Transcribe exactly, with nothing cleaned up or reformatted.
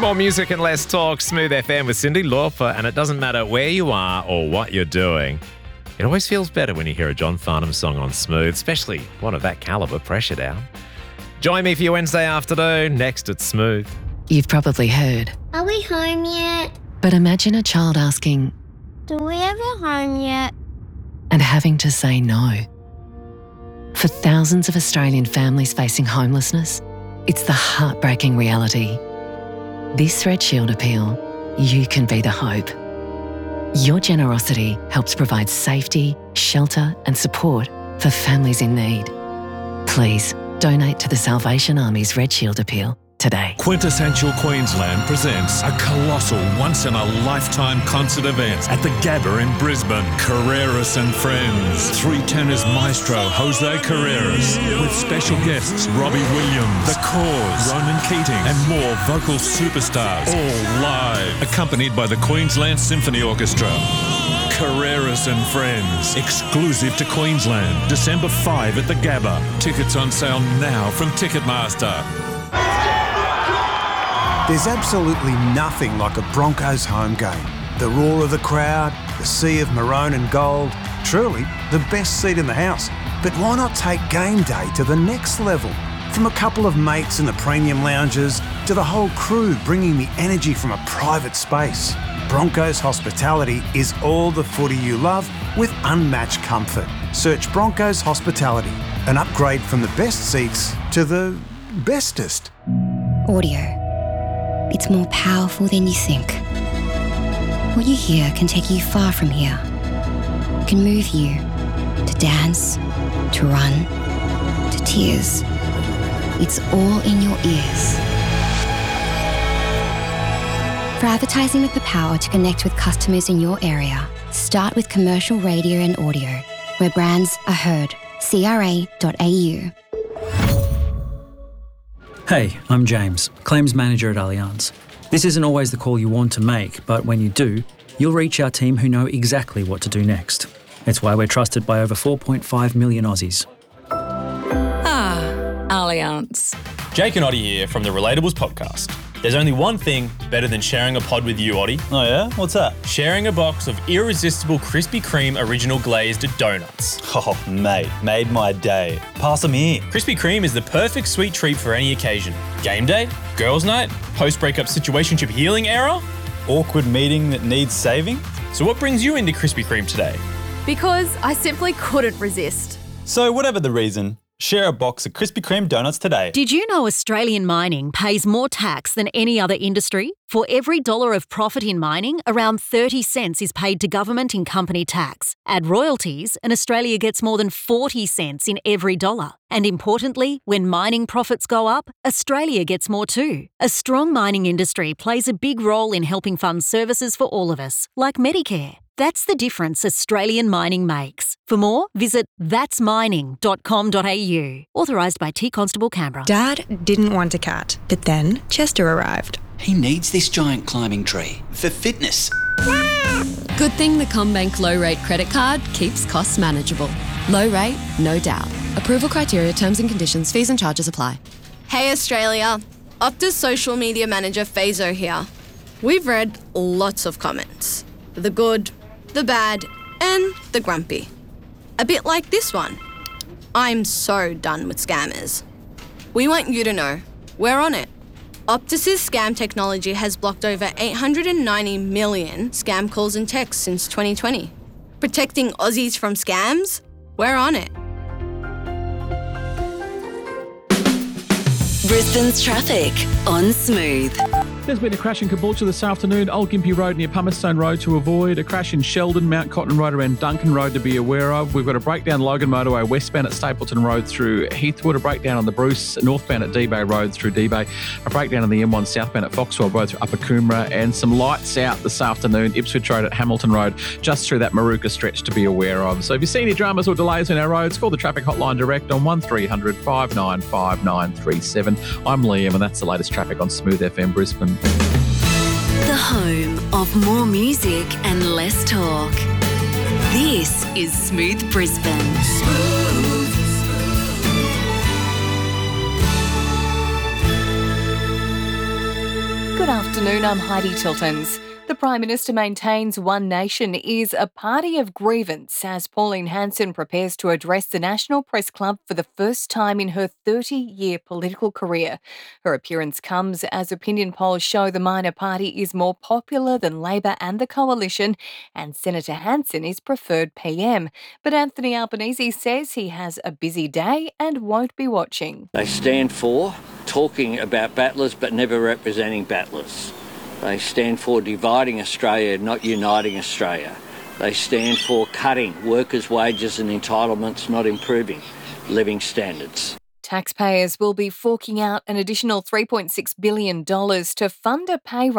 More music and less talk. Smooth F M with Cyndi Lauper. And it doesn't matter where you are or what you're doing. It always feels better when you hear a John Farnham song on Smooth, especially one of that calibre, Pressure Down. Join me for your Wednesday afternoon. Next at Smooth. You've probably heard. Are we home yet? But imagine a child asking, Do we ever home yet? and having to say no. For thousands of Australian families facing homelessness, it's the heartbreaking reality. This Red Shield appeal, you can be the hope. Your generosity helps provide safety, shelter and support for families in need. Please donate to the Salvation Army's Red Shield appeal today. Quintessential Queensland presents a colossal once-in-a-lifetime concert event at the Gabba in Brisbane. Carreras and Friends. Three tenors maestro Jose Carreras with special guests Robbie Williams, The Cause, Ronan Keating and more vocal superstars, all live, accompanied by the Queensland Symphony Orchestra. Carreras and Friends, exclusive to Queensland, December fifth at the Gabba. Tickets on sale now from Ticketmaster. There's absolutely nothing like a Broncos home game. The roar of the crowd, the sea of maroon and gold, truly the best seat in the house. But why not take game day to the next level? From a couple of mates in the premium lounges to the whole crew bringing the energy from a private space. Broncos Hospitality is all the footy you love with unmatched comfort. Search Broncos Hospitality, an upgrade from the best seats to the bestest. Audio. It's more powerful than you think. What you hear can take you far from here. It can move you to dance, to run, to tears. It's all in your ears. For advertising with the power to connect with customers in your area, start with commercial radio and audio, where brands are heard. C R A dot A U. Hey, I'm James, Claims Manager at Allianz. This isn't always the call you want to make, but when you do, you'll reach our team who know exactly what to do next. It's why we're trusted by over four point five million Aussies. Ah, Allianz. Jake and Oddie here from the Relatables podcast. There's only one thing better than sharing a pod with you, Oddie. Oh yeah? What's that? Sharing a box of irresistible Krispy Kreme original glazed donuts. Oh, mate, made my day. Pass them here. Krispy Kreme is the perfect sweet treat for any occasion. Game day, girls' night, post-breakup situationship healing era. Awkward meeting that needs saving. So what brings you into Krispy Kreme today? Because I simply couldn't resist. So whatever the reason, share a box of Krispy Kreme donuts today. Did you know Australian mining pays more tax than any other industry? For every dollar of profit in mining, around thirty cents is paid to government in company tax. Add royalties, and Australia gets more than forty cents in every dollar. And importantly, when mining profits go up, Australia gets more too. A strong mining industry plays a big role in helping fund services for all of us, like Medicare. That's the difference Australian mining makes. For more, visit thats mining dot com dot a u. Authorised by T Constable Canberra. Dad didn't want a cat, but then Chester arrived. He needs this giant climbing tree for fitness. Good thing the CommBank low rate credit card keeps costs manageable. Low rate, no doubt. Approval criteria, terms and conditions, fees and charges apply. Hey Australia, Optus social media manager Fazo here. We've read lots of comments. The good, the bad, and the grumpy. A bit like this one. I'm so done with scammers. We want you to know, we're on it. Optus's scam technology has blocked over eight hundred ninety million scam calls and texts since twenty twenty. Protecting Aussies from scams? We're on it. Brisbane's traffic on Smooth. There's been a crash in Caboolture this afternoon, Old Gympie Road near Pumicestone Road to avoid, a crash in Sheldon, Mount Cotton Road around Duncan Road to be aware of. We've got a breakdown Logan Motorway westbound at Stapleton Road through Heathwood, a breakdown on the Bruce northbound at D-Bay Road through D-Bay, a breakdown on the M one southbound at Foxwell Road through Upper Coomera, and some lights out this afternoon, Ipswich Road at Hamilton Road, just through that Maruka stretch to be aware of. So if you see any dramas or delays on our roads, call the traffic hotline direct on one three hundred, five nine five, nine three seven. I'm Liam and that's the latest traffic on Smooth F M Brisbane. The home of more music and less talk. This is Smooth Brisbane. Smooth. Good afternoon, I'm Heidi Tiltons. The Prime Minister maintains One Nation is a party of grievance as Pauline Hanson prepares to address the National Press Club for the first time in her thirty-year political career. Her appearance comes as opinion polls show the minor party is more popular than Labor and the Coalition, and Senator Hanson is preferred P M. But Anthony Albanese says he has a busy day and won't be watching. They stand for talking about battlers but never representing battlers. They stand for dividing Australia, not uniting Australia. They stand for cutting workers' wages and entitlements, not improving living standards. Taxpayers will be forking out an additional three point six billion dollars to fund a pay